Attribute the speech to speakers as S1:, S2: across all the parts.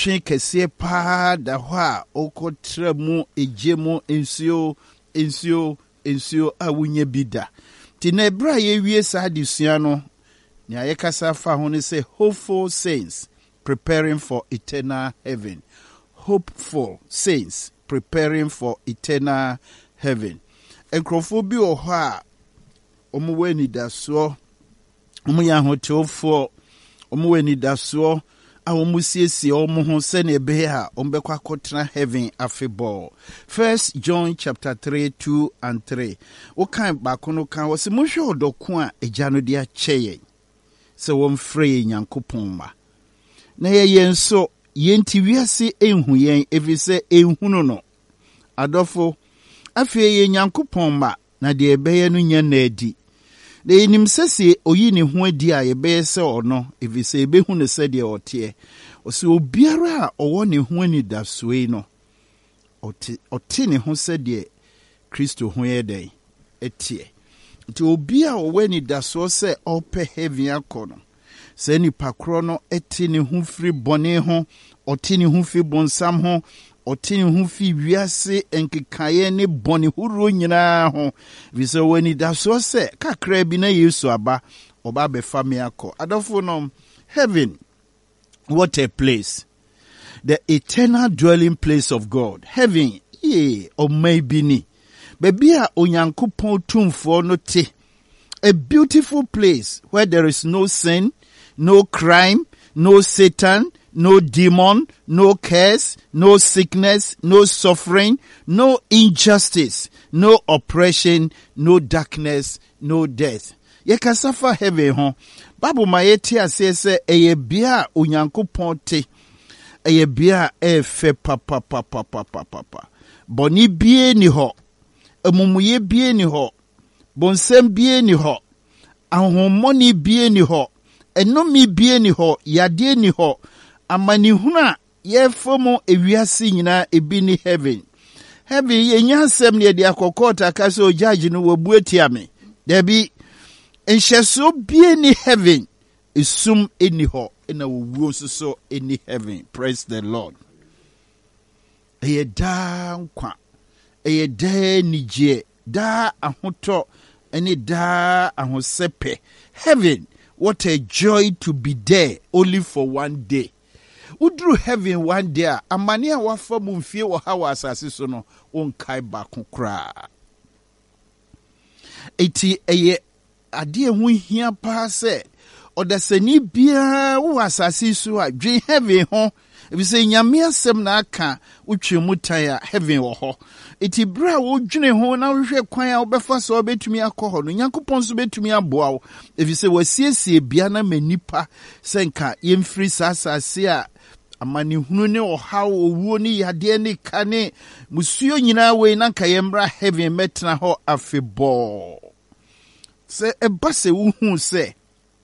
S1: Otwe kese pa da ho a okotra mu eje mu ensio a wunya bida. Ti na bra ye wie sa adesua no ne ayekasa fa ho ne say hopeful saints preparing for eternal heaven. Hopeful saints preparing for eternal heaven. Enkrofo bi o ho a omo wani daso omo ya hotofo omo wani daso a omo siesie omo ho se ne be a omo be kwa kotra heaven afeball. 1 John chapter 3 2 and 3. O kan ba kono kan wo se mo hwe odoko a eja no de a cheye se won free Nyankopon ma na ye nso yenti wiase enhu yen efise enhunu no adofo afi ye Nyankopon ma na de ebeye no nya na adi na enim sese oyi ne ho adi a yebeye se ono efise ebehu ne se de ote o se obiara a owo ne ho ani da soe no ote ne ho se de Kristo ho ye den etie nti obi a owo ani da so se ope heaven akono se ni pakro no eti ne ho firi bone ho oti ne ho fi bonsam ho oti ne ho fi wiase enkekaye ne bone huro nyina ho vise wani da so se kakra bi na Yesu aba oba be fami akọ adofo no heaven, what a place, the eternal dwelling place of God. Heaven or maybe ni baby a onyankopon tumfo no te, a beautiful place where there is no sin, no crime, no Satan, no demon, no curse, no sickness, no suffering, no injustice, no oppression, no darkness, no death. Ye kasafa heaven ho. Bible ma yeti ase se eye bia onyankopon te. Eye bia fe papa. Boni bie ni ho. Emumuye bie ni ho. Bonsem bie ni ho. Ahomoni bie ni ho. Enomi bie ni ho. Yade ni ho. Amani huna ye fomo ewiase nyina ebi ni heaven. Heaven ye nyansem ne de akokota kase o judge no wabuetia me. Debi enhyeso bie ni heaven isum eni ho na wuo so eni heaven. Praise the Lord. Eye da nkwa, eye da nije, da ahoto, eni da ahosepe. Heaven, what a joy to be there only for one day. Udru heaven one day, amani a wafa mumfie wo hawa asase so no onkai ba kokra. Eti eye ade hu hia pa se odasani bia wo asase so a dwen heaven ho ebise nyame asem na aka utwe mutan a heaven wo ho. Eti bra wo dwene ho na hwehwe kwan a obefa so obetumi akọ no Nyankopon so betumi aboa wo ebise wasiesie bia na manipa senka yemfiri sasase a amani hunu ne ohaw owuo ni yade ne kane musuo nyina we na nka yemra heaven metna ho afebo se ebase wuhu se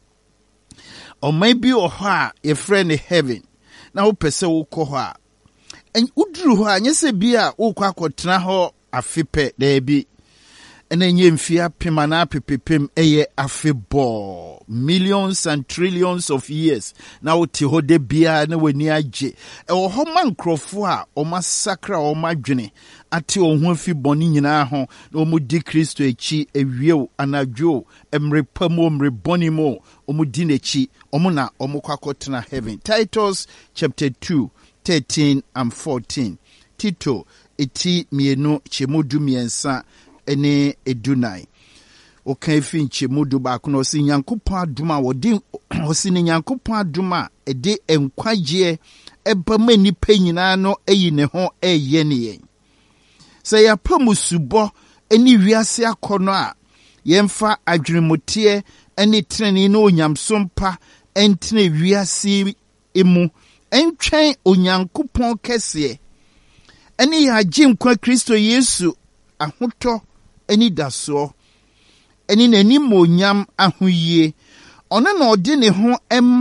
S1: o maybe oho a ye friend heaven na wo pese wo kọ ho a uduru ho anye se bia wo kwa akotena ho afepe da bi enenye mfia pema na pepepem eye afebo millions and trillions of years na wo te ho de bia na wani age wo ho mankrofo a o masakra o madwene ate o ho afi boni nyina ho na o mu di Kristo echi ewie anadwo emrepamo emrebonimo o mu di nechi o mu na o mu kwakotena heaven. Titus chapter 2 13 and 14. Tito eti mienu chemudu miensa ene edunai. Okan fi nchemudu ba kuno osi Nyankopon aduma wodi osi ne Nyankopon aduma ede enkwaje ebama nipa nyina no eyi ne ho eye ne yen. Se ya pamusubo eni wiase akono a yemfa adwenemote eni treni no onyamsompa entene wiase emu entwen Onyankopon kese eni ya jinkwa Kristo Yesu ahoto eni daso eni nanim onyam ahoyie ona na ode ne ho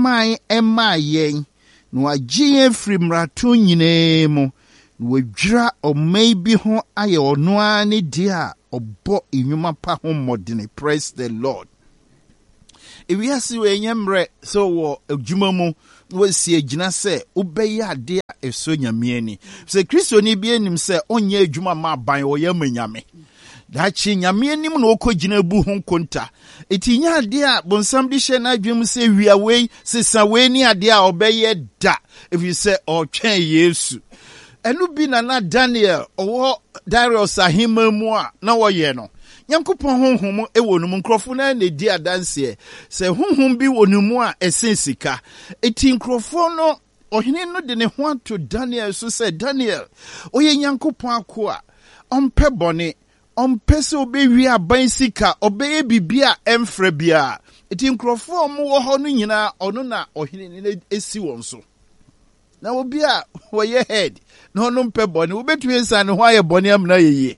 S1: emayen no agye free mrato nyinemu no wadwira o maybe ho aye ono ani dia obo enwuma pa ho modene. Praise the Lord. Ewiase we nyemre so wo adwuma mu wasi agina se ubeye ade a eso nyame ani se Kristo ni bi anim se onye adwuma ma ban wo ya manyame dachi nyame anim na okogina bu ho konta etinya ade a bonsam de hye na adwem se wiawe sesa we ni ade a obeye da if you say o twen Yesu enu bi na Daniel owo Darius ahima mu a na wo ye no Nyankopɔn honhom ewo no nkrofo na di adanse se honhom bi wo no mu a esensika eti nkrofo no ohene no de ne ho ato Daniel so se Daniel oye Nyankopɔn akoa ompe bone ompe se obewi aban sika obeye bibia emfra bia eti nkrofo mo wo ho no nyina ono na ohene ne esi won so na obi a wo ye head na ono mpe bone obetu ensa ne ho aye bone amna yeye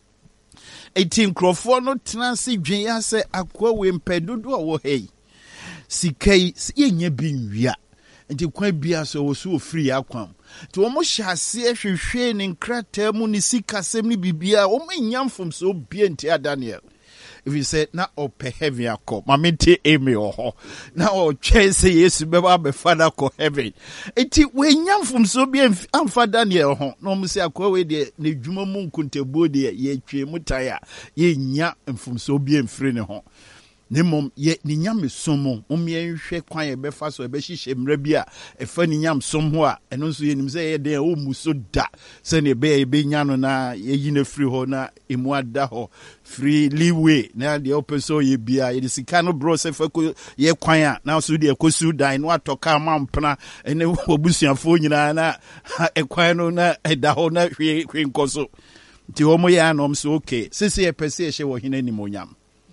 S1: eti nkrofo no tenase dwen ya se akwa we mpedodo a wo hei sikai yenya bi nwia enti kwa bia so wo so ofiri akwam ti wo mo hyase hwehwe ne nkrata mu ne sikasem ne bibia wo manyamfom so bia nti Daniel if you said na ope heaven akọ mamete eme oho na o chese Yesu beba be father ko heaven eti we nyamfom so bi amfa Daniel ho no mo se akọ we de ne dwuma mu nkuntabuo de ye twe mutaya ye nya mfom so bi emfiri ne ho nemom ye ni nyame somo omyenhwe kwan ye befa so be hihye mra bi a efa ni nyam som ho a eno nso ye nim se ye de o muso da se ne be ye be nya no na ye yina free ho na emu ada ho free leeway na de opeso ye bia ye sika no bro se fa ko ye kwan a na so de ekosu dan no atoka mampna ene obusuafo nyina na ekwan no na eda ho na hwe nkoso ti homo ya no mso okay sisi ye pese ye hye wo hina ni monyam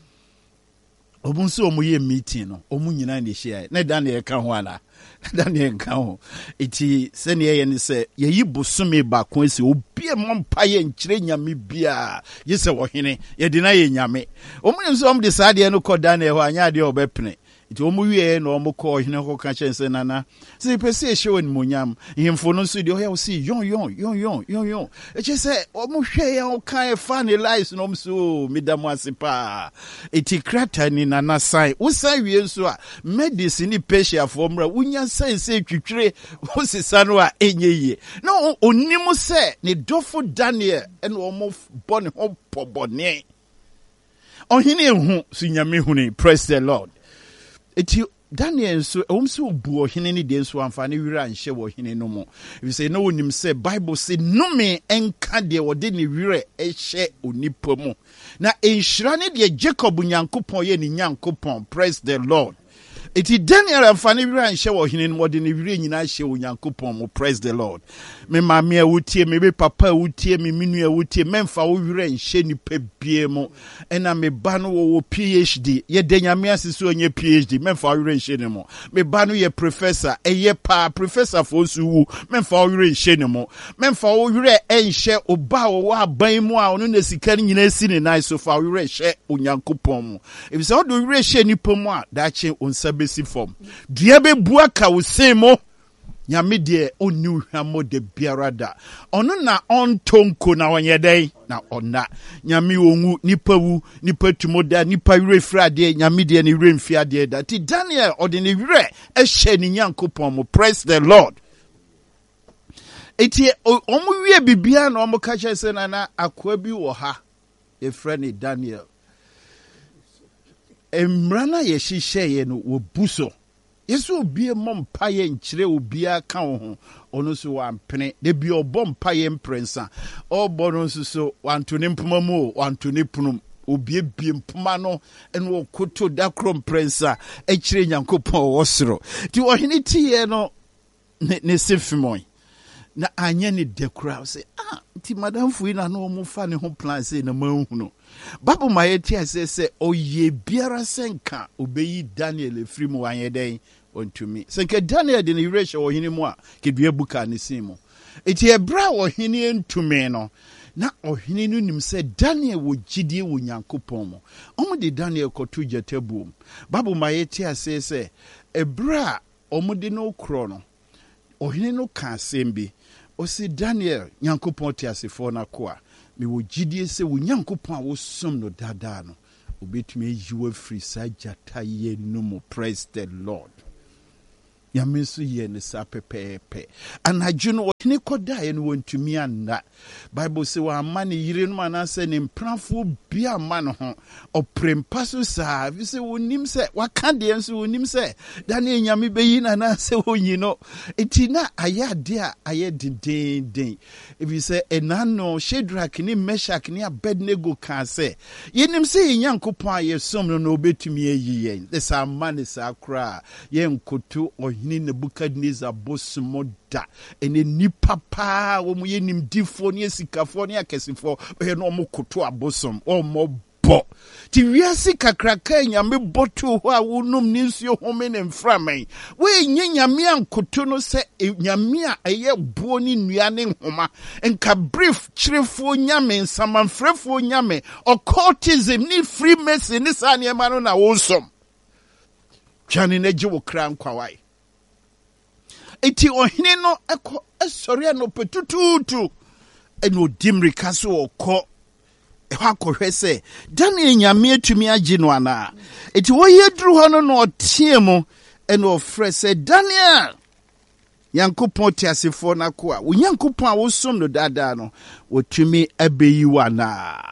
S1: obunso omuye meeting no omu nyina ne hye na Daniel ka ho ana Daniel ka ho eti se ne ye ne se ye yibosome ba ko ese obie mompa ye nkyire nyame bia ye se wo hene ye de na ye nyame omu ne so om de saade no ko Daniel ho anya de obepene eti omu wie no omu ko hene ko ka chense nana se pese hye woni monyam hemfo no so de o ya si yon eche se omu hwe ya o kan fa ne lies no mso midamu asipa eti krata ni nana sai usa wie nso a medicine patient for mra unya sai se twitwire osisa no a enyeye na onimu se ne dofo Daniel ene omu bone ho pobone ohine hu sunyame huni praise the Lord eti Daniel so omso obu ohene ni de so amfa ne wira anhye wo hene no mo if say no onim say Bible say no me enka de wode ne wira ehye onipa mu na enhira ne de Jacob Nyankopon ye ne Nyankopon praise the Lord eti Daniel amfa ne wira anhye wo hene no wode ne wira nyina ahye wo Nyankopon mo praise the Lord me mama a wotie me be papa a wotie me minu a wotie memfa wo wira anhye ni pabie mo ena me ba no wo PhD ye de nyame asese onye PhD memfa wo wira anhye ne mo me ba no ye professor eye pa professor fo so wu memfa wo wira anhye ne mo memfa wo wira anhye oba wo aban mu a ono na sika nyina esi ne nai so fa wo wira anhye Onyankopon mo if so do wira anhye ni pom a da che onsa besi form dua be bua ka wo semo nyame de oni hwamo de biarada ono na ontonko na wonyedai na ona nyame onwu nipa wu nipa tumoda nipa wire frade nyame de ne wire mfiade da ti Daniel ode ne wire ehye ni Nyankopon mo praise the Lord eti omu wie bibia na omu ka chese na akwa bi wo ha efre ni Daniel emrana ye hihye ye no wo buso yesu obie mompa ye nkyire obia ka ho ono so wampene de bi obompa ye mprensa obo no so wantone mpoma mu wantone punum obie bie mpoma no eno okoto da krom prensa ekyire Nyankopon wosoro ti ohene tie no ne sefimoi na anya ne dekura say ti madam fu na no mu fa ne ho plan say na manhunu Bible ma yeti ase oye biara senka obeyi Daniel efiri mu anyeden ontumi senka Daniel de ne reshe ohini mu a kedua buka ne simu eti ebra ohini entumi no na ohini no nim se Daniel wo gidie wo Nyankopon mo omo de Daniel kotu jetabu Bible ma yeti ase ebra omo de no kro no ohini no ka sembi o si Daniel Nyankopon ti asefo na koa me wo gidie se wo Nyankopon a wo som no dada no obetumi yiwa free sa jata ye no mo praise the Lord Yamisu ye ne sa pepepe. Anadwo no ne koda ye no wontumi anna. Bible say wa amane yire no manase ne mpranfo bia ma no ho. Oprempa so sa, vi se wonim se waka de enso wonim se Daniel nyame beyi na na se wonyi no. Eti na ayade a aye den. If you say enano Shadrach ni Meshach ni Abednego kan se yenim se Nyankopon aye som no obetumi ayi yen. This amane sa kra ye nkoto ohini Nebukadnezar bosumo da ene nipa pa wo mu yenim difo ne sikafo ne akesifo ye no mo koto abosom o mo bo ti wiase kakraka nyame boto ho a wonum ni nsuo home ne mframan we nyame ankoto no se nyame a eye buo ni nua ne nhoma enka brief chirefo nyame nsamanfrefo nyame occultism ni freemason ni sa ne ma no na wosom twani na gye wo kra nkwawai eti ohene no eko esori no petututu eno dimrika so okọ ehwa se Daniel nyame atumi agye no ana eti wo yeduru ho no no otie mu eno ofre se Daniel Yankopon tiasefo na ko a wo Yankopon a wo som no dada no wotumi abeyi wana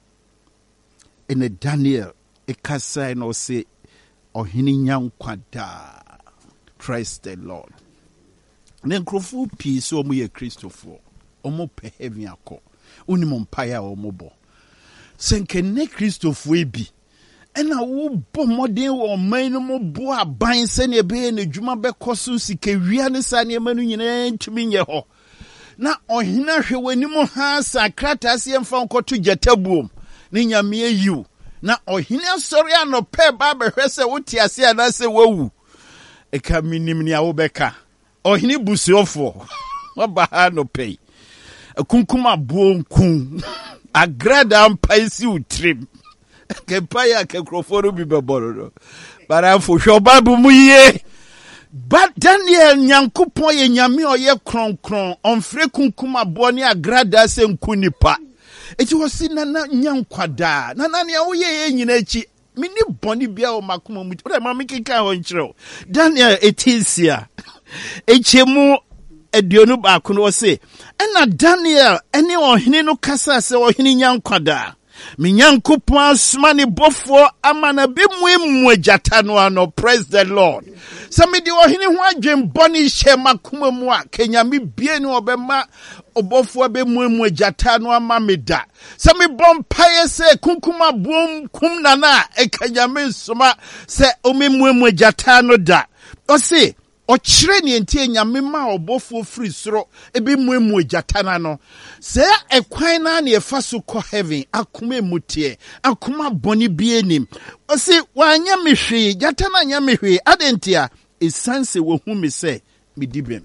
S1: ene Daniel ekasa no se ohene nyankwada. Praise the Lord. Nenkrofo pi so omo ye Christopher omo pe heaven akọ unimo mpaya omo bo senke ne Christopher ebi ena wo bo modern wo man no mo bo aban se ne be ne dwuma be koso sike wia ne sa ne manu nyina ntumi nye ho na ohina hwe wanimo ha sakrata se mfa nkoto jatabuom ne nyame ayiu na ohina sori anope ba behwe se wote ase ana se wawu eka minim ni awobeka ohini busuofo waba no pay akunkuma bonkun agrada mpaisi utrim ke paya ke kroforo bi beboro bara fo hwobabu muye but Daniel Nyankopon ye nyame oye kronkron onfre kunkuma bo ni agrada se nkunipa eti wosi nana nyankwada nana ne wo ye nyina echi mini boni bia o makuma mu o ma mikika ho nchiro Daniel etisia echemu eduonu ba ko no se ena Daniel ene ohene no kasa se ohene nyankwada me Nyankopon asma ne bofo amana bemmu agata no ano. Praise the Lord. Samedi ohene ho adwen boni hye makuma mu a kenyame bie ne obema obofo bemmu agata no ama meda sami bompaye se kunkuma bom kum nana ekanyame soma se omemmu agata no da o se ochire ne entie nyame ma obofo free soro ebemmu agata na no se ekwan na na efa so ko heaven akoma emutie akoma boni bie nim o se wanya mehwe gata na nya mehwe adentia esanse wo hu me se medibem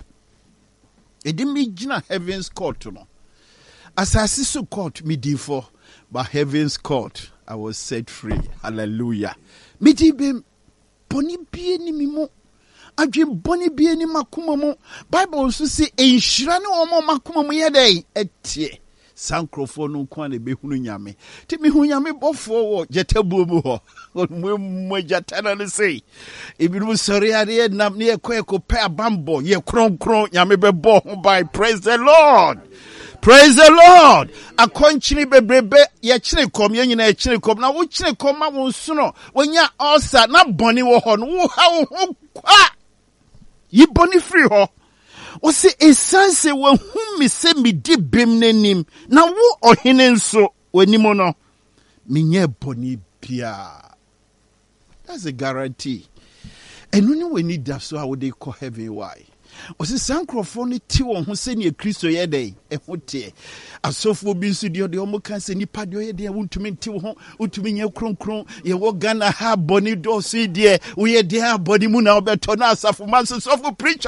S1: edimi gina heaven's court no asasi so court medifo but heaven's court I was set free. Hallelujah. Medibem boni bie ni mimo adwen boni bie ni makoma mo Bible so say enhira ne omo makoma mo yedai etie sankrofo no kwa na behunu nyame ti mehu nyame bofo wo jetabuo mu ho mo jatana no sei ebiru sori ade nam ne ekọ pe abambo ye kronkron nyame bebo ho by. Praise the Lord. Praise the Lord. Akonchini bebrebe ye chire kom ye nyina ye chire kom na wo chire kom ma wo nsuno wonya ulcer na boni wo ho no wo ha wo ho kwa yi boni free ho o se esanse wo hu mi se mi di bem nanim na wo ohene nso wanimo no menye boni bia. That's a guarantee. And when you need so how they call heaven why o se sankrofo ti won ho se ne Kristo ye den e hote asofo bi nso de o mo kan se nipa de ye den wontumi ti wo ho wontumi nya kronkron ye wo Ghana ha boni do so de wo ye de ha boni mu na obeto na asafo man so preacher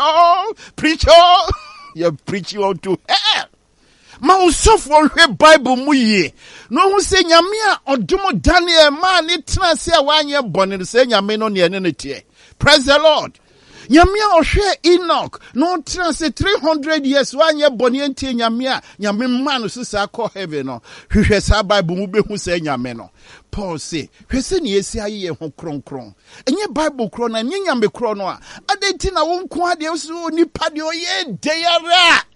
S1: you preach you to hell ma usofo hwe Bible mu ye no hu se nyame a odomo Daniel ma ne tena se a wanye boni se nyame no ne ne tie. Praise the Lord. Nyamia ohwe Enoch no trans 300 years wanye boni enti nyamia nyame manu sisa akọ heaven no hwehwe sa Bible mu behu sa nyame no Paul say hwese ne yesi aye ho kronkron enye Bible kro na enye nyame kro no a adenti na wonko ade so nipa de oye deyara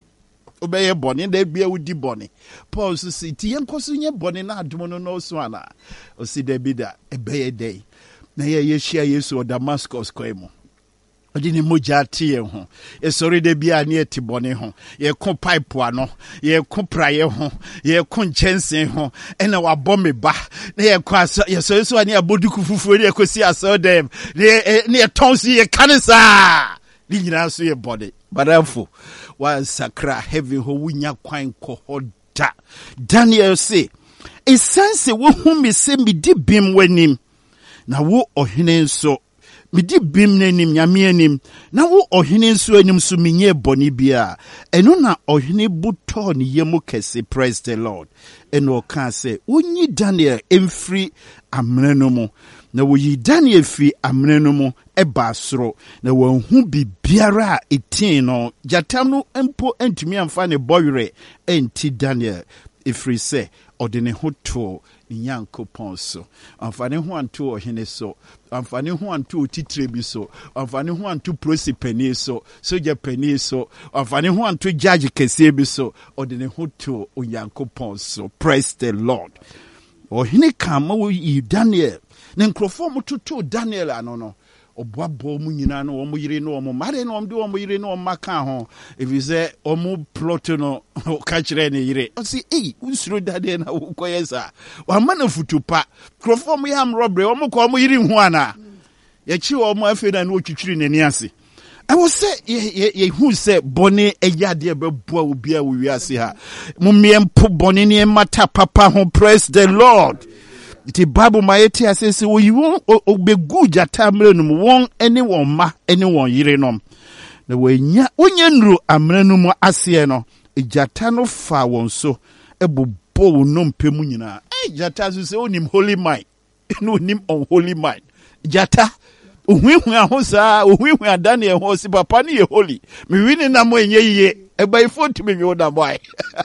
S1: obeye boni da bia wudi boni Paul say ti yenkoso nye boni na adom no so ana o si da bida ebeye day na ye share Yesu o Damascus kwemu Odini moja tie ho esori de bia ne etibone ho ye ko pipe ano ye ko praye ho ye ko nchensen ho ena wabɔ me ba na ye ko aso ye so ani aboduku fufuo ne ekosi aso dem ne tonsi ye kanisa ni nyina so ye body badafo wa sakra heaven ho wunya kwan ko hoda Daniel say esense wo hu me se me di bim wanim na wo ohene nso midi bim n'anim nyame anim na wo ohene nso anim so menye boni bia eno na ohene buto ne yemu kese. Praise the Lord. Eno ka se wonyi Daniel emfiri amene no mu na wo yi Daniel fi amene no mu eba soro na wanhu bibiara etin no jatam no empo antumi amfa ne boyre enti Daniel efiri se odene hoto Nyankopon so amfane ho anto ohene so amfane ho anto titire bi so amfane ho anto prosipeni so soja peni so amfane ho anto judge kese bi so odene hoto Nyankopon so. Praise the Lord. Ohene kama wo yi Daniel ne nkrofo mututu Daniel anono oboabo mu nyina no omo yire no omo mare no omde omo yire no omaka ho evize omo plot no ka kire ne yire o si unsuro dade na ukoyesa wa mana futupa krofo mo yam robre omo ko omo yire hu ana ye chi omo afi na no twitwiri nani ase I will say ye who say boni eyade beboa obi a wo wiase ha mumiempo boni ne mata papa ho. Praise the Lord. The Bible maeti asese wo yiwo obegu jata amrenum won ene won ma ene won yire nom na wonya nru amrenum ase no jata no fa won so ebobo wonom pemu nyina jata so se onim holy mind no onim unholy mind jata ohwehwe ahosa ohwehwe adane ho si papa ne ye holy me wini na mo enye yiye ebaifo ntimi mi oda boy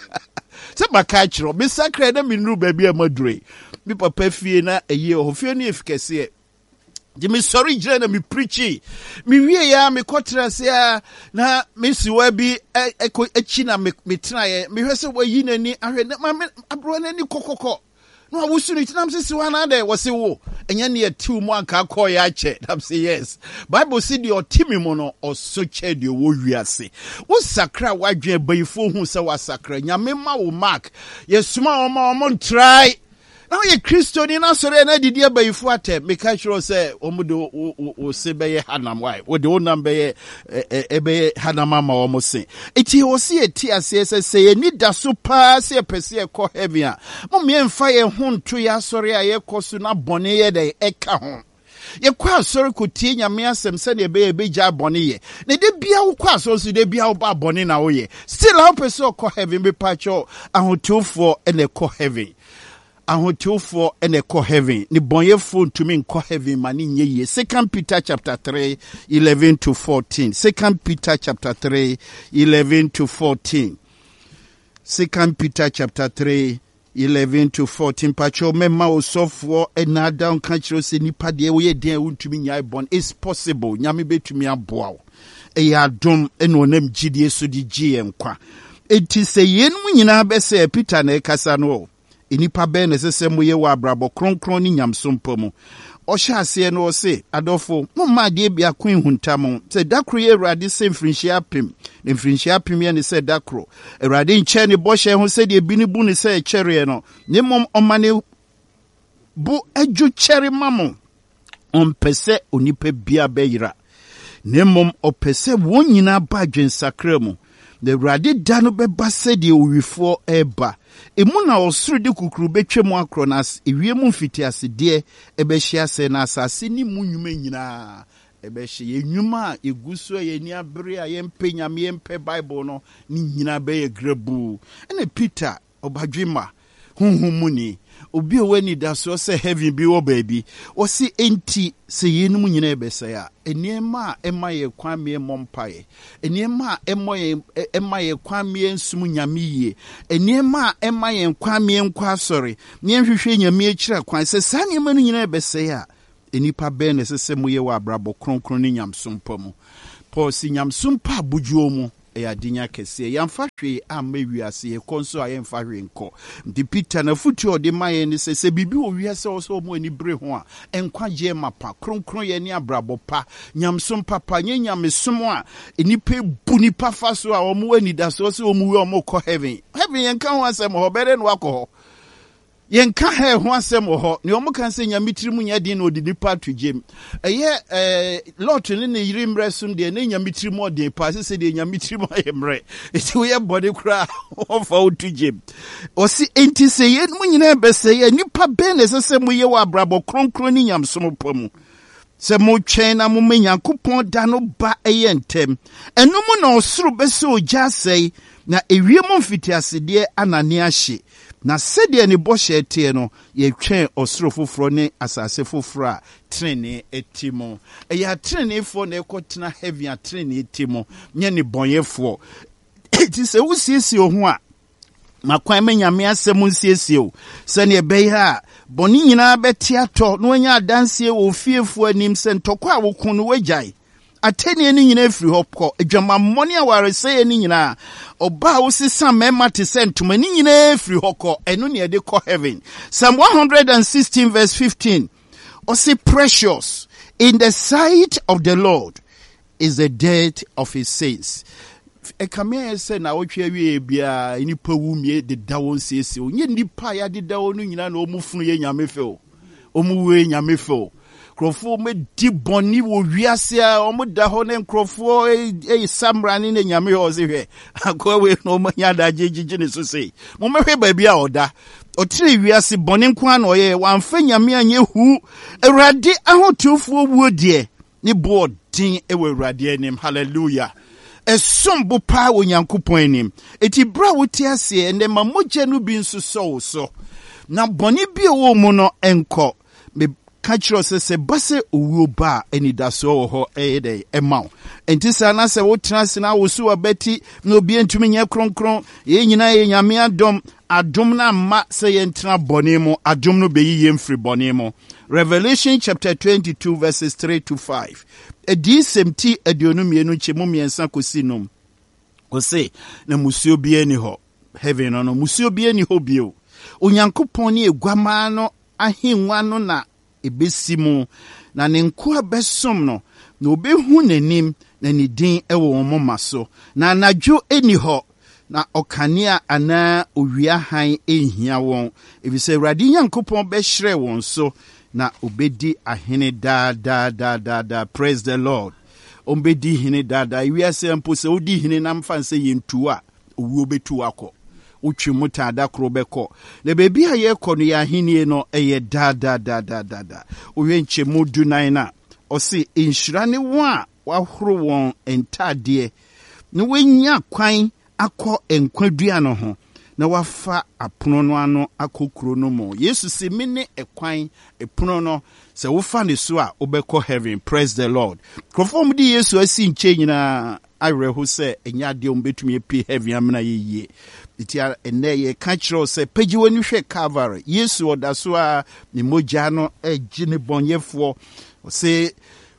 S1: se maka kiro me sakra na me nru ba bia madure mi papa fie na eye ofie ne efikese Jimmy sorry jira na mi preachi mi wie ya mi kotra se na mi siwa bi echi na mi traye mi hwese wayi nani ahwe na abro nani kokoko no awusu ni tinam se siwa na de wose wo enya ne atu mu anka akọ ya che nam say yes Bible say the otimi mu no osoche de wo wiase wo sakra wadwe bayifo hu se wa sakra nyame ma wo mark yesuma o try. Now ye Christo ni na sore na didi abayifo atem meka chiro se omudo o se beye hanam why wo de onam beye ebeye hanama ma omo se eti wo se eti ase se ye ni da so pa se pese e ko heaven a mo me mfa ye ho nto ya sore a ye koso na bone ye de eka ho ye kwa sore ko tie nyame asem se ne be beja bone ye ne de bia wo kwa so de bia wo ba bone na wo ye still how pese ko heaven be pacho ahotofo ene ko heaven ahotofo ene ko heaven ni bonyefo ntumi nko heaven mani nyeye. 2 Peter chapter 3 11 to 14. 2 Peter chapter 3 11 to 14. 2 Peter chapter 3 11 to 14. Pacho mema osofo enada onka kiro se nipa de wo ye den untumi nyai bon is possible nyame betumi aboa wo eya dom eno nam gidie so di gm kwa enti se yenum nyina be se Peter na ekasa no inipa be ne sese moye wa abrabo kronkron ni nyamsompo mu ohya ase no se adofo mumma de bia kwen huntam se dakro ye Awurade se mfrinhia apem ne mfrinhia apem ye ne se dakro Awurade nche ne bohye ho se de bi ne bu ne se chere no ne mom omane bu adwo chere mamo ompese onipa bia beyira ne mom opese won nyina ba dwensakra mu the Awurade da no beba se de owifo eba emu na osuru de kukuru betwem akro na ewiemu mfiti asede ebehia se na asase ni munwuma nyina ebehye enwuma eguso ye ni abere a yempe nyame yempe Bible no ni nyina be ye grabu ene Peter obadwema hunhumuni obi weni da so se heaven bi wo baby osi enti se yenum nyina ebese ya eniema ema ye kwame mompae eniema ema ye kwame nsum nyame yie eniema ema ye kwame nkwa sori ne nhwehwe nyame akira kwan se sane ma no nyina ebese ya enipa be ne se muye wa abrabo kronkron ni nyamsompa mu Paul si nyamsompa abujuo mu ya dinya kese yamfa hwe amawiase ye konso ayemfa hwe nko ndi Peter na futu ode maye ni se bibi owiase oso mo ani bre ho a enkwaje mapa kronkron ye ni abrabo pa nyamsom papa nyamesom a enipa bu nipa fa so a omo ani da so omo we omo kɔ heaven yenka ho asem ho bere no akɔ yenka he ho asem ho ne omo kan se nyamitiri mu nya din na odidi pa tugem lot ne yirim resum de ne nyamitiri mu de pa se de nyamitiri mu ayemre eti we body kra ofa tugem osi enti se ye mu nyina bese ye nipa be ne se mu ye wa abrabo kronkron ni nyamsom pamu se mo twen na mo menyankopon da no ba eyentem enu mu na osuru bese ogya sei na ewie mo mfitiase de anane ahye na sede ne bɔhyɛ tie no ye twɛn osoro foforo ne asase foforo a trene etimo ya trene fo na ekotena heavy a trene etimo nye ne bɔnyefo ti se wusiesi ho a makwan menyame asɛm nsiesie o sɛ ne bɛyɛ a bɔne nyinaa bɛte atɔ no anya adanse wo fiefo anim sɛ ntɔkɔ a wokun no wagyae ateni ni nyina efiri hɔ kɔ adwama mmɔne a waresɛ ni nyina oba wo sisa mema te sɛ ntoma ni nyina efiri hɔ kɔ ɛno ne ɛde kɔ heaven. Psalm 116 verse 15 ɔse precious in the sight of the Lord is the death of his saints. Ekamia se na wotwe wie bia nipa wumie de dawo nsiesie onye nipa ya de dawo no nyina na omufunu ye nyamefe o omuwe nyamefe o krofo me di boni wo wiase a omuda ho ne krofo samra ni ne nyame ho se hwe akwawe no manya da jejije ne so sei mo mehwe ba bia oda otire wiase boni nko an oye wamfa nyame anye hu awurade ahotufo wuo de ni bo din ewe awurade anim hallelujah esombo pa onyankopon anim eti bra wote ase ende ma mogya no bi nso so na boni bi wo mu no enko me kachiro se base owuo ba anidaso wo ho ede emaw enti sana se wo trans na wo so abati na obi entumi nye kronkron ye nyina ye nyame adom na ma se ye ntra boni mu adom no beyi ye mfiri boni mu. Revelation chapter 22 verses 3 to 5 edi semti aduonu mienu chemu miensa kosinum ose na musuo bi ani ho heaven no musuo bi ani ho bio onyankopon ne egwama no ahenwa no na ebesimu na ne nko abesom no na obehu nanim na ne din ewo wɔn maso na anadwo eni hɔ na okania ana owia han ehia wɔn ebise Awurade Nyankopɔn bɛhyerɛ wɔn so na obedi ahene da praise the Lord ombedi hene da wiase mpo se odi hene na mfa nse yentu a owuo betu akɔ utwi mutada kro beko na bebi a ye kɔ no ya henie no eye da owe nche mudu nan na osi inhyira ne wo a wahoro won entade na wenya kwan akɔ enkwadua no ho na wafa apono no ano akokuro no mo Yesu se mene ekwan epono no se wofa ne so a obekɔ heaven praise the Lord krofom di Yesu asi nche nyina areho se enya de ombetumi epi heaven amna yeye itia ene ye kachiro se pagi woni hwe Calvary Yesu odaso a ne mogya no agi ne bonyefo se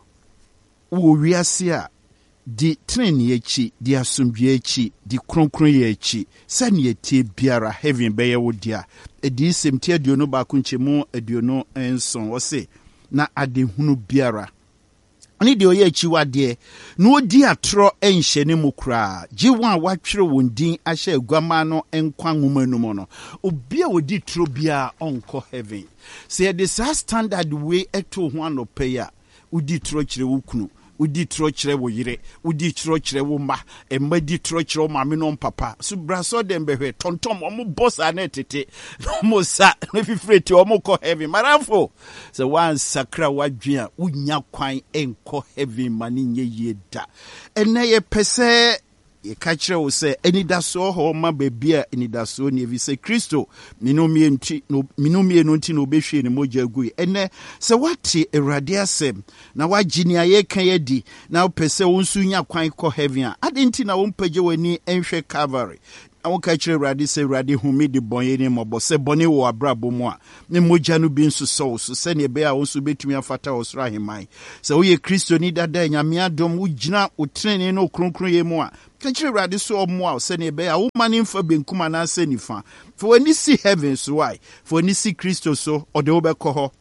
S1: wo wiase a di treni echi di asomdwe echi di kronkron ye echi sane etie biara heaven beye wodia edi semti aduonu ba kunchemu aduonu enson wo se na adehunu biara ani de oye echi wade na odi atro enhye ne mukra jiwa watwere wondin ahye agwama no enkwa nwoma nu mo no obi a odi tro bia onko heaven se the standard way eto ho anope ya odi tro kire wukunu udi tro kire wo yire udi tro kire wo ma emma di tro kire wo ma me no papa so braso dem behwe tontom omo boss anetete omo sa no fifreti omo ko heaven marafo so one sakra wadwen a unya kwan enko heaven mani nye yeda ene ye pese ye kachire wo se enidaso ho ma bebia enidaso ni evi se Kristo minomie nti no obehwe ne moja gui ene se wate Awurade asem na wagini aye kan yedi na opese wo nsu nya kwan kɔ heaven a adenti na wo mpagye wani enhwe Calvary awon kachire Awurade se Awurade humi de bonye ne mobo se bone wo abrabo mu a ne moja no bi nso so se ne be a wo nso betumi afata wo soro ahemai se wo ye Kristo ni dada nyame adom wo gina wo trene no kronkron ye mu a kachire Awurade so omo a se ne be a wo mane mfa benkum na se nifa for wani si heaven so why for wani si Kristo so ode wo bekɔ hɔ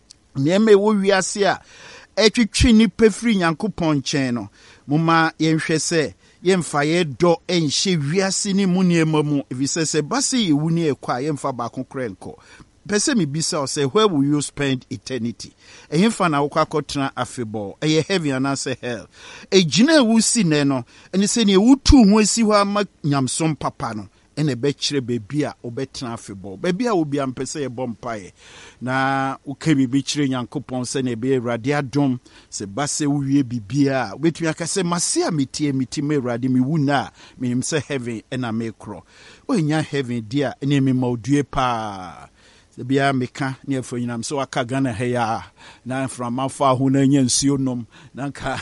S1: neme wo wiase a etwitwi ni pefri Nyankopɔn nkyɛn no moma yenhwɛ se yemfa ye do enhye wiase ni muniema mu efise se base yewu ni ekwa yemfa ba konkre nko pese me bisa say where will you spend eternity ehemfa na wokwa kotena afebo eye heaven and say hell ejina ewu si ne no eni se ne wutu ho asi ho ama nyamsom papa no ene be kire bebi a obetena afebo bebi a obi ampese ye bompae na uke bibi kire Nyankopɔn se ne be Awurade adom se base wuwie bibia obetumi akase mase a metie me Awurade me wuna menim se heaven ena me kro onya heaven dia ene me maudue pa bia meka ne afanyinam so aka Ghana heya na from afa ho na nya nsuo nom na nka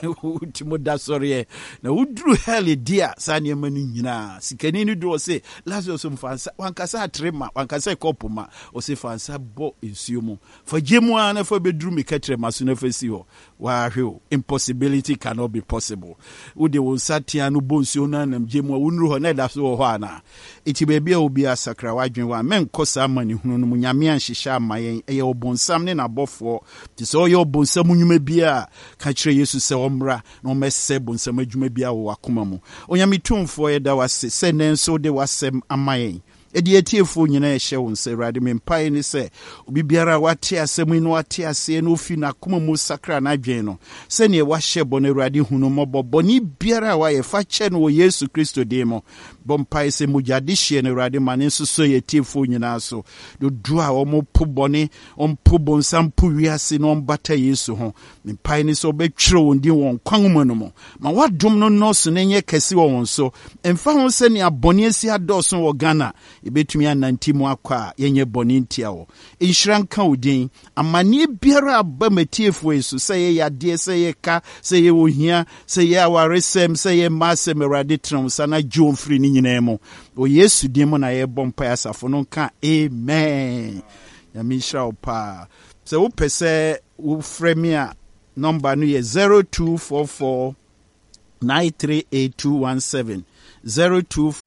S1: utimo da sori na udru hell dia sa ne manu nyina sikani ni do se Lazarus mfansa wankasa atrema wankasa kopoma o se fansa bo nsuo mu fa gemu ana fa bedru mekatre maso na fa si ho wa hwe impossibility cannot be possible ude wo satia no bo nsuo na nam gemu wonru ho na da so ho ana iti be bia obi asakra wadwen wa menkosa mani hunu mu nyame anhyehyɛ amayen eye obonsam ne nabɔfo ti sɛ ɔyɛ obonsam nnwuma bia ka kyerɛ Yesu sɛ ɔmra na ɔmɛsɛ bonsam adwuma bia wɔ akoma mu onyame tumfo yɛ da wase sɛ nenso de wasɛm amayen edi etiefo nyina ehye wo nse Awurade mempae ni se obi biara wate asɛm ni wate ase no fi na koma mu sakra na adwen no se ne wahye bɔ na Awurade hunu mɔbɔ ni biara wa ye fa kyɛ no Yesu Kristo dem mo bompae se mujade hye na Awurade mane nso so ye etiefo nyina so do du a wo po bɔne ompo bonsam po wiase no mbata Yesu ho mempae ni so betwere wo ndi won kwan mu no mo ma wadom no nɔso ne nye kɛse wɔ wɔn so emfa ho se ne abɔne asi adɔso wɔ Ghana ebetumi ananti mu akwa yenye boni ntia wo inhran kan odin amane biara aba matiefo eso sɛ ye yade sɛ ye ka sɛ ye ohia sɛ ye awaresem sɛ ye masem Awurade tram sana John free ni nyina mu o Yesu din mu na ye bompa asafo no ka amen ya mishra opa sɛ wo pɛsɛ wo frame a number no ye 0244 938217 02